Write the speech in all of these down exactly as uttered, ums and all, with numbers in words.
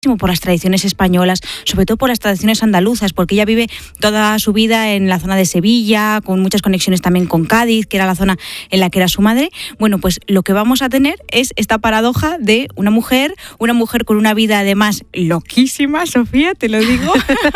muchísimo por las tradiciones españolas, sobre todo por las tradiciones andaluzas, porque ella vive toda su vida en la zona de Sevilla, con muchas conexiones también con Cádiz, que era la zona en la que era su madre. Bueno, pues lo que vamos a tener es esta paradoja de una mujer, una mujer con una vida además loquísima, Sofía, te lo digo,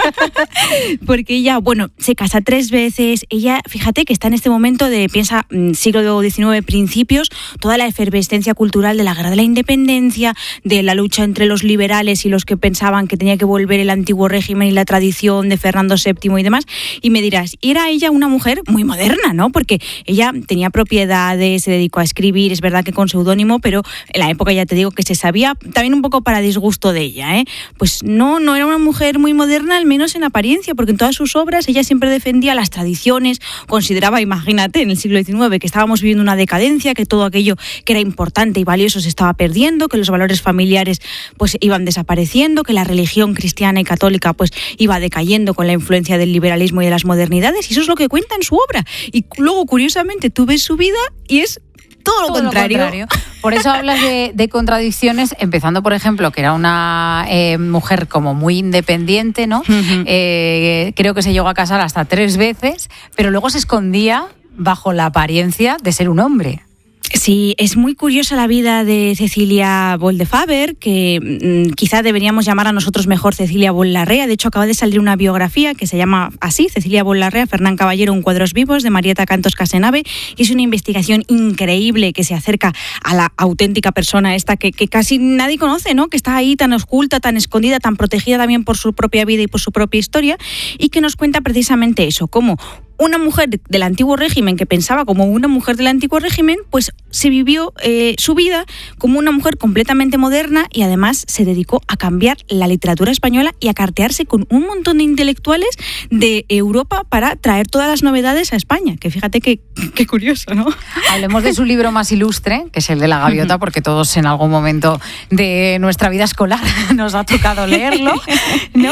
porque ella, bueno, se casa tres veces, ella, fíjate que está en este momento de, piensa, siglo diecinueve, principios, toda la efervescencia cultural de la guerra de la independencia, de la lucha entre los liberales y los que pensaban que tenía que volver el antiguo régimen y la tradición de Fernando séptimo y demás, y me dirás, y era ella una mujer muy moderna, ¿no? Porque ella tenía propiedades, se dedicó a escribir, es verdad que con seudónimo, pero en la época ya te digo que se sabía, también un poco para disgusto de ella, ¿eh? Pues no, no era una mujer muy moderna, al menos en apariencia, porque en todas sus obras ella siempre defendía las tradiciones, consideraba, imagínate, en el siglo diecinueve que estábamos viviendo una decadencia, que todo aquello que era importante y valioso se estaba perdiendo, que los valores familiares pues iban desapareciendo, que la religión cristiana y católica pues iba decayendo con la influencia del liberalismo y de las modernidades, y eso es lo que cuenta en su obra. Y luego, curiosamente, tú ves su vida y es todo lo, todo contrario. lo contrario. Por eso hablas de, de contradicciones, empezando, por ejemplo, que era una eh, mujer como muy independiente, ¿no? Uh-huh. Eh, creo que se llegó a casar hasta tres veces, pero luego se escondía bajo la apariencia de ser un hombre. Sí, es muy curiosa la vida de Cecilia Boll de Faber, que mmm, quizá deberíamos llamar a nosotros mejor Cecilia Boll Larrea. De hecho, acaba de salir una biografía que se llama así, Cecilia Boll Larrea, Fernán Caballero, un cuadros vivos, de Marieta Cantos Casenave, y es una investigación increíble que se acerca a la auténtica persona esta que, que casi nadie conoce, ¿no? Que está ahí tan oculta, tan escondida, tan protegida también por su propia vida y por su propia historia, y que nos cuenta precisamente eso, cómo una mujer del antiguo régimen que pensaba como una mujer del antiguo régimen, pues se vivió eh, su vida como una mujer completamente moderna, y además se dedicó a cambiar la literatura española y a cartearse con un montón de intelectuales de Europa para traer todas las novedades a España, que fíjate que, que curioso, ¿no? Hablemos de su libro más ilustre, que es el de La Gaviota, porque todos en algún momento de nuestra vida escolar nos ha tocado leerlo, ¿no?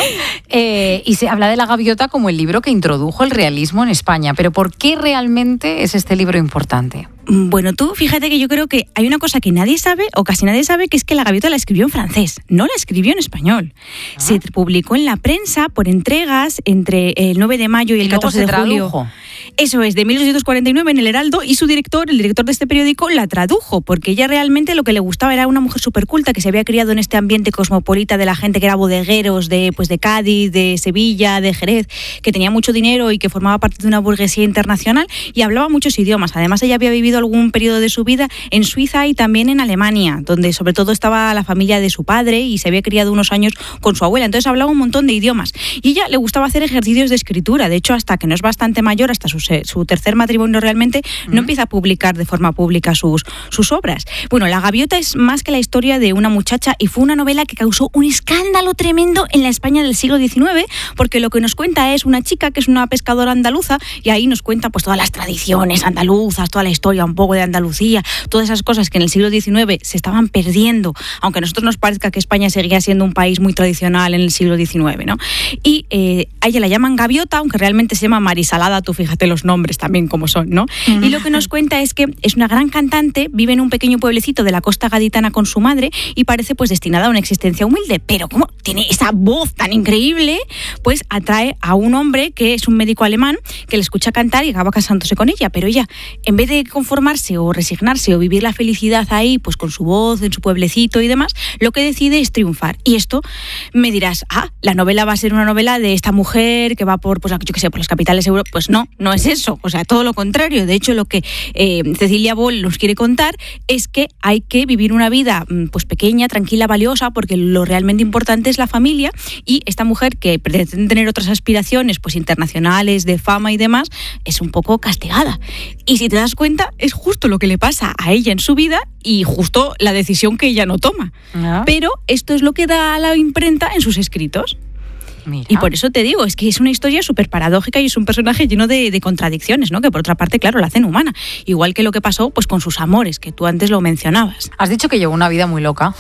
Eh, y se habla de La Gaviota como el libro que introdujo el realismo en España. Pero ¿por qué realmente es este libro importante? Bueno, tú fíjate que yo creo que hay una cosa que nadie sabe, o casi nadie sabe, que es que La Gaviota la escribió en francés, no la escribió en español. Ah. Se publicó en la prensa por entregas entre el nueve de mayo y el ¿Y catorce de julio. Tradujo? Eso es, de mil ochocientos cuarenta y nueve en el Heraldo, y su director, el director de este periódico, la tradujo, porque ella realmente lo que le gustaba era una mujer súper culta que se había criado en este ambiente cosmopolita de la gente que era bodegueros de, pues de Cádiz, de Sevilla, de Jerez, que tenía mucho dinero y que formaba parte de una burguesía internacional y hablaba muchos idiomas. Además, ella había vivido algún periodo de su vida en Suiza y también en Alemania, donde sobre todo estaba la familia de su padre y se había criado unos años con su abuela. Entonces hablaba un montón de idiomas. Y ella le gustaba hacer ejercicios de escritura. De hecho, hasta que no es bastante mayor, hasta su, su tercer matrimonio realmente, no mm. empieza a publicar de forma pública sus, sus obras. Bueno, La Gaviota es más que la historia de una muchacha, y fue una novela que causó un escándalo tremendo en la España del siglo diecinueve, porque lo que nos cuenta es una chica que es una pescadora andaluza, y ahí nos cuenta pues todas las tradiciones andaluzas, toda la historia un poco de Andalucía, todas esas cosas que en el siglo diecinueve se estaban perdiendo, aunque a nosotros nos parezca que España seguía siendo un país muy tradicional en el siglo diecinueve, ¿no? Y eh, a ella la llaman Gaviota, aunque realmente se llama Marisalada, tú fíjate los nombres también como son, ¿no? Uh-huh. Y lo que nos cuenta es que es una gran cantante, vive en un pequeño pueblecito de la costa gaditana con su madre y parece pues destinada a una existencia humilde, pero como tiene esa voz tan increíble, pues atrae a un hombre que es un médico alemán que le escucha cantar y acaba casándose con ella, pero ella, en vez de conformarse o resignarse o vivir la felicidad ahí, pues con su voz, en su pueblecito y demás, lo que decide es triunfar. Y esto me dirás, ah, la novela va a ser una novela de esta mujer que va por, pues yo qué sé, por las capitales europeas. Pues no, no es eso, o sea, todo lo contrario. De hecho, lo que eh, Cecilia Boll nos quiere contar es que hay que vivir una vida pues pequeña, tranquila, valiosa, porque lo realmente importante es la familia, y esta mujer que pretende tener otras aspiraciones pues internacionales, de fama y demás, es un poco castigada. Y si te das cuenta, es justo lo que le pasa a ella en su vida y justo la decisión que ella no toma. ¿No? Pero esto es lo que da a la imprenta en sus escritos. Mira. Y por eso te digo, es que es una historia súper paradójica y es un personaje lleno de, de contradicciones, ¿no? Que por otra parte, claro, la hacen humana. Igual que lo que pasó pues con sus amores, que tú antes lo mencionabas. Has dicho que llevó una vida muy loca.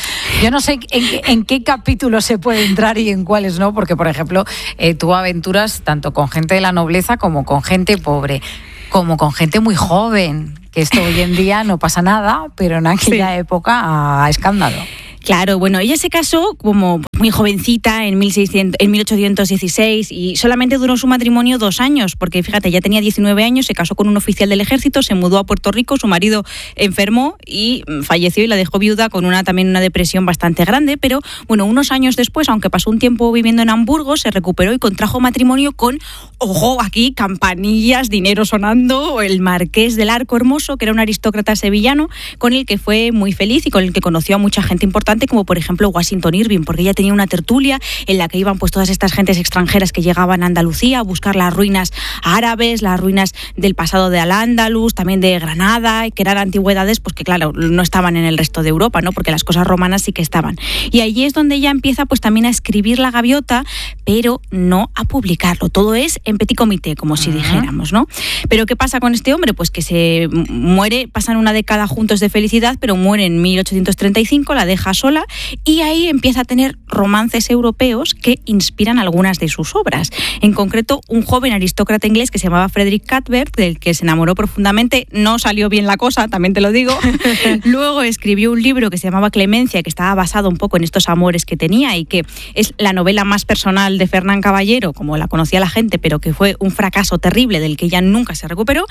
Yo no sé en, en qué capítulo se puede entrar y en cuáles no, porque, por ejemplo, eh, tuvo aventuras tanto con gente de la nobleza como con gente pobre, como con gente muy joven, que esto hoy en día no pasa nada, pero en aquella sí. época a escándalo. Claro, bueno, ella se casó como muy jovencita en, mil seiscientos, en mil ochocientos dieciséis y solamente duró su matrimonio dos años, porque fíjate, ya tenía diecinueve años, se casó con un oficial del ejército, se mudó a Puerto Rico, su marido enfermó y falleció y la dejó viuda con una también una depresión bastante grande, pero bueno, unos años después, aunque pasó un tiempo viviendo en Hamburgo, se recuperó y contrajo matrimonio con, ojo, aquí, campanillas, dinero sonando, el marqués del Arco Hermoso, que era un aristócrata sevillano, con el que fue muy feliz y con el que conoció a mucha gente importante, como por ejemplo Washington Irving, porque ella tenía una tertulia en la que iban pues todas estas gentes extranjeras que llegaban a Andalucía a buscar las ruinas árabes, las ruinas del pasado de Al-Ándalus, también de Granada, que eran antigüedades pues que claro, no estaban en el resto de Europa, ¿no? Porque las cosas romanas sí que estaban. Y allí es donde ella empieza pues también a escribir La Gaviota, pero no a publicarlo. Todo es en petit comité, como si uh-huh. dijéramos, ¿no? Pero ¿qué pasa con este hombre? Pues que se muere, pasan una década juntos de felicidad, pero muere en mil ochocientos treinta y cinco, la deja sola y ahí empieza a tener romances europeos que inspiran algunas de sus obras. En concreto, un joven aristócrata inglés que se llamaba Frederick Cuthbert, del que se enamoró profundamente, no salió bien la cosa, también te lo digo. Luego escribió un libro que se llamaba Clemencia, que estaba basado un poco en estos amores que tenía y que es la novela más personal de Fernán Caballero, como la conocía la gente, pero que fue un fracaso terrible del que ella nunca se recuperó.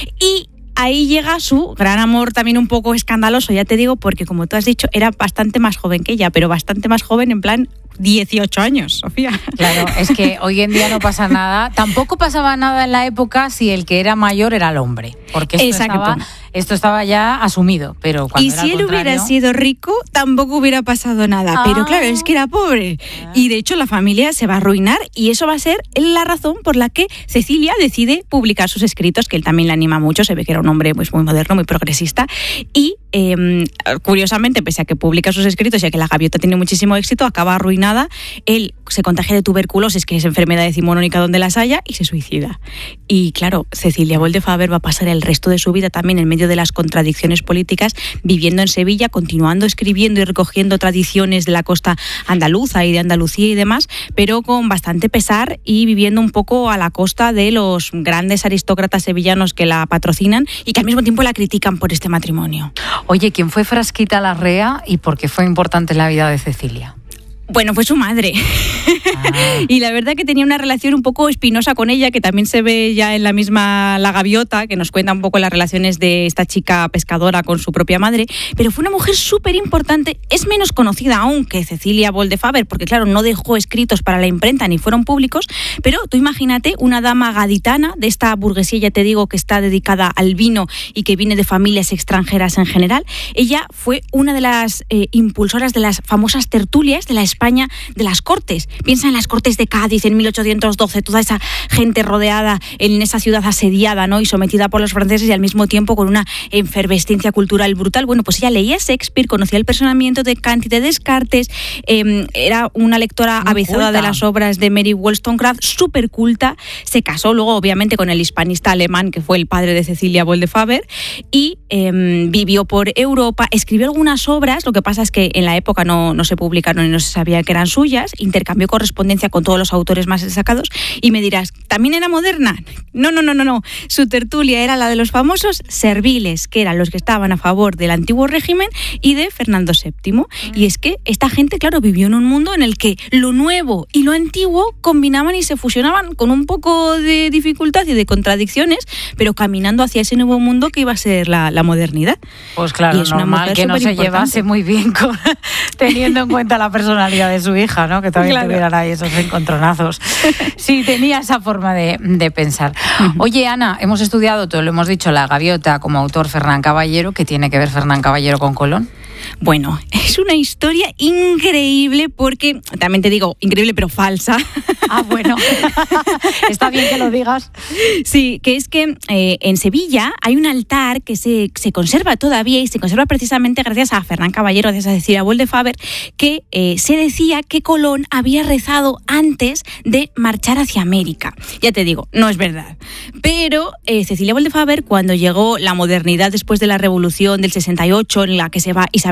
Y ahí llega su gran amor, también un poco escandaloso, ya te digo, porque como tú has dicho, era bastante más joven que ella, pero bastante más joven en plan dieciocho años, Sofía. Claro, es que hoy en día no pasa nada. Tampoco pasaba nada en la época si el que era mayor era el hombre, porque esto, estaba, esto estaba ya asumido. Pero cuando y era si él contrario... hubiera sido rico, tampoco hubiera pasado nada. Ah. Pero claro, es que era pobre. Ah. Y de hecho la familia se va a arruinar y eso va a ser la razón por la que Cecilia decide publicar sus escritos, que él también le anima mucho, se ve que era un hombre pues, muy moderno, muy progresista. Y eh, curiosamente, pese a que publica sus escritos y a que La Gaviota tiene muchísimo éxito, acaba arruinada. Él se contagia de tuberculosis, que es enfermedad decimonónica donde las haya, y se suicida. Y claro, Cecilia Boldefáver va a pasar el resto de su vida también en medio de las contradicciones políticas, viviendo en Sevilla, continuando escribiendo y recogiendo tradiciones de la costa andaluza y de Andalucía y demás, pero con bastante pesar y viviendo un poco a la costa de los grandes aristócratas sevillanos que la patrocinan y que al mismo tiempo la critican por este matrimonio. Oye, ¿quién fue Frasquita Larrea y por qué fue importante en la vida de Cecilia? Bueno, fue su madre. Ah. Y la verdad que tenía una relación un poco espinosa con ella, que también se ve ya en la misma La Gaviota, que nos cuenta un poco las relaciones de esta chica pescadora con su propia madre, pero fue una mujer súper importante, es menos conocida aún que Cecilia Boldefáver, porque claro, no dejó escritos para la imprenta ni fueron públicos, pero tú imagínate una dama gaditana de esta burguesía, ya te digo, que está dedicada al vino y que viene de familias extranjeras en general. Ella fue una de las eh, impulsoras de las famosas tertulias de la España de las Cortes. Piensa en las Cortes de Cádiz en mil ochocientos doce, toda esa gente rodeada en esa ciudad asediada, ¿no? Y sometida por los franceses y al mismo tiempo con una efervescencia cultural brutal. Bueno, pues ella leía Shakespeare, conocía el personamiento de Kant y de Descartes, eh, era una lectora Muy avezada culta. de las obras de Mary Wollstonecraft, súper culta, se casó luego obviamente con el hispanista alemán que fue el padre de Cecilia Boldefáver y eh, vivió por Europa, escribió algunas obras, lo que pasa es que en la época no, no se publicaron y no se sabía que eran suyas, intercambió correspondencia con todos los autores más destacados y me dirás, ¿también era moderna? No, no, no, no, no. Su tertulia era la de los famosos serviles, que eran los que estaban a favor del antiguo régimen y de Fernando séptimo. Mm. Y es que esta gente, claro, vivió en un mundo en el que lo nuevo y lo antiguo combinaban y se fusionaban con un poco de dificultad y de contradicciones, pero caminando hacia ese nuevo mundo que iba a ser la, la modernidad. Pues claro, es normal que no se llevase muy bien con, teniendo en cuenta la personalidad de su hija, ¿no? Que también claro. tuvieran ahí esos encontronazos. Sí, tenía esa forma de, de pensar. Uh-huh. Oye, Ana, hemos estudiado, todo lo hemos dicho, La Gaviota como autor Fernán Caballero. ¿Qué tiene que ver Fernán Caballero con Colón? Bueno, es una historia increíble porque, también te digo, increíble pero falsa. Ah, bueno. Está bien que lo digas. Sí, que es que eh, en Sevilla hay un altar que se, se conserva todavía y se conserva precisamente gracias a Fernán Caballero, gracias a Cecilia Boldefáver, que eh, se decía que Colón había rezado antes de marchar hacia América. Ya te digo, no es verdad. Pero eh, Cecilia Boldefáver, cuando llegó la modernidad después de la Revolución del sesenta y ocho, en la que se va Isabel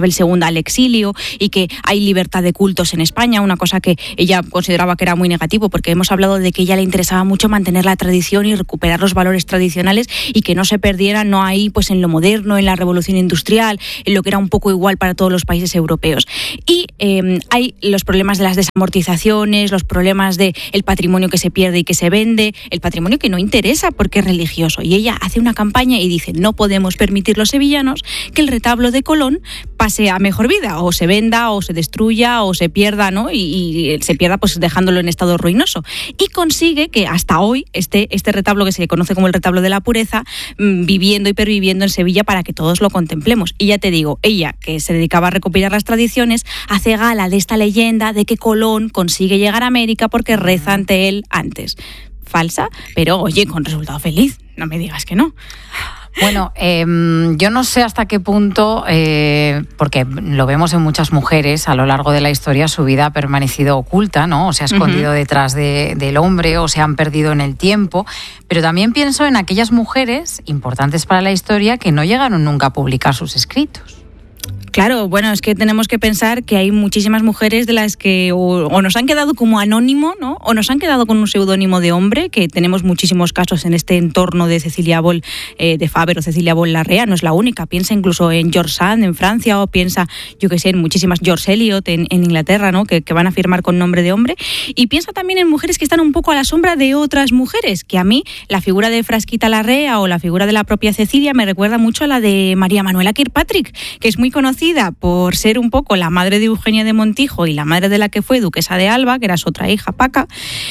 Isabel segunda al exilio y que hay libertad de cultos en España, una cosa que ella consideraba que era muy negativo, porque hemos hablado de que a ella le interesaba mucho mantener la tradición y recuperar los valores tradicionales y que no se perdieran, no ahí pues en lo moderno, en la revolución industrial, en lo que era un poco igual para todos los países europeos. Y eh, hay los problemas de las desamortizaciones, los problemas del patrimonio que se pierde y que se vende, el patrimonio que no interesa porque es religioso. Y ella hace una campaña y dice, no podemos permitir los sevillanos que el retablo de Colón pase a mejor vida, o se venda, o se destruya, o se pierda, ¿no? Y, y se pierda pues dejándolo en estado ruinoso. Y consigue que hasta hoy este, este retablo, que se conoce como el retablo de la pureza, mmm, viviendo y perviviendo en Sevilla para que todos lo contemplemos. Y ya te digo, ella, que se dedicaba a recopilar las tradiciones, hace gala de esta leyenda de que Colón consigue llegar a América porque reza ante él antes. Falsa, pero oye, con resultado feliz, no me digas que no. Bueno, eh, yo no sé hasta qué punto, eh, porque lo vemos en muchas mujeres a lo largo de la historia, su vida ha permanecido oculta, ¿no? O se ha escondido uh-huh. detrás de, del hombre, o se han perdido en el tiempo. Pero también pienso en aquellas mujeres importantes para la historia que no llegaron nunca a publicar sus escritos. Claro, bueno, es que tenemos que pensar que hay muchísimas mujeres de las que o, o nos han quedado como anónimo, ¿no? O nos han quedado con un seudónimo de hombre, que tenemos muchísimos casos en este entorno de Cecilia Boll eh, de Faber o Cecilia Boll Larrea, no es la única. Piensa incluso en George Sand en Francia, o piensa, yo que sé, en muchísimas, George Eliot en, en Inglaterra, ¿no? Que, que van a firmar con nombre de hombre. Y piensa también en mujeres que están un poco a la sombra de otras mujeres, que a mí la figura de Frasquita Larrea o la figura de la propia Cecilia me recuerda mucho a la de María Manuela Kirkpatrick, que es muy conocida por ser un poco la madre de Eugenia de Montijo y la madre de la que fue duquesa de Alba, que era su otra hija, Paca,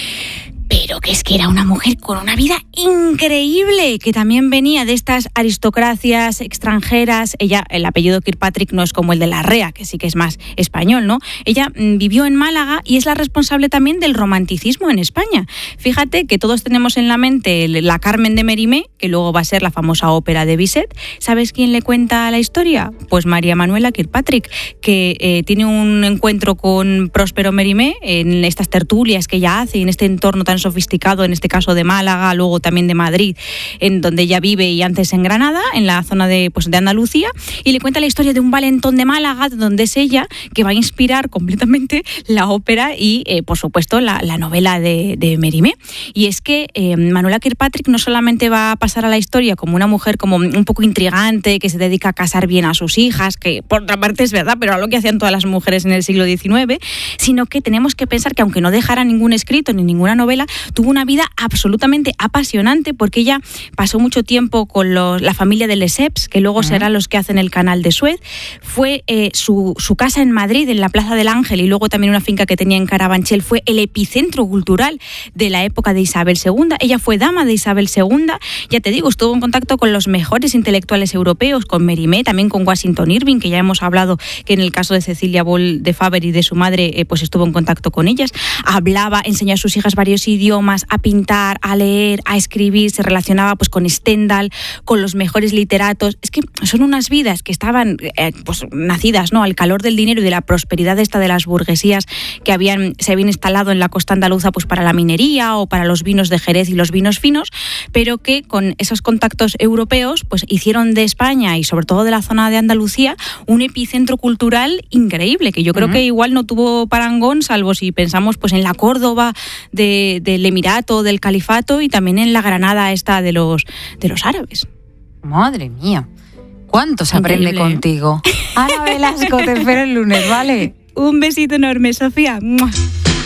pero que es que era una mujer con una vida increíble, que también venía de estas aristocracias extranjeras. Ella, el apellido Kirkpatrick no es como el de Larrea, que sí que es más español, ¿no? Ella mmm, vivió en Málaga y es la responsable también del romanticismo en España. Fíjate que todos tenemos en la mente la Carmen de Mérimée, que luego va a ser la famosa ópera de Bizet. ¿Sabes quién le cuenta la historia? Pues María Manuela Kirkpatrick, que eh, tiene un encuentro con Próspero Mérimée en estas tertulias que ella hace y en este entorno tan sofisticado, en este caso de Málaga, luego también de Madrid, en donde ella vive, y antes en Granada, en la zona de, pues, de Andalucía, y le cuenta la historia de un valentón de Málaga, donde es ella que va a inspirar completamente la ópera y, eh, por supuesto, la, la novela de, de Mérimée. Y es que eh, Manuela Kirkpatrick no solamente va a pasar a la historia como una mujer como un poco intrigante, que se dedica a casar bien a sus hijas, que por otra parte es verdad, pero era lo que hacían todas las mujeres en el siglo diecinueve, sino que tenemos que pensar que aunque no dejara ningún escrito ni ninguna novela, tuvo una vida absolutamente apasionante, porque ella pasó mucho tiempo con los, la familia de Lesseps, que luego uh-huh. serán los que hacen el canal de Suez. Fue eh, su, su casa en Madrid, en la Plaza del Ángel, y luego también una finca que tenía en Carabanchel, fue el epicentro cultural de la época de Isabel segunda. Ella fue dama de Isabel segunda, ya te digo, estuvo en contacto con los mejores intelectuales europeos, con Mérimée, también con Washington Irving, que ya hemos hablado que en el caso de Cecilia Boll de Faber y de su madre, eh, pues estuvo en contacto con ellas. Hablaba, enseñó a sus hijas varios idiomas, a pintar, a leer, a escribir, se relacionaba pues con Stendhal, con los mejores literatos. Es que son unas vidas que estaban eh, pues nacidas, ¿no?, al calor del dinero y de la prosperidad esta de las burguesías que habían se habían instalado en la costa andaluza pues para la minería o para los vinos de Jerez y los vinos finos, pero que con esos contactos europeos pues hicieron de España y sobre todo de la zona de Andalucía un epicentro cultural increíble, que yo creo uh-huh. que igual no tuvo parangón, salvo si pensamos pues en la Córdoba de, del Emirato, del Califato, y también en la Granada esta de los de los árabes. Madre mía, cuánto se Increíble, aprende contigo. ¿eh? Ana Velasco, te espero el lunes, ¿vale? Un besito enorme, Sofía.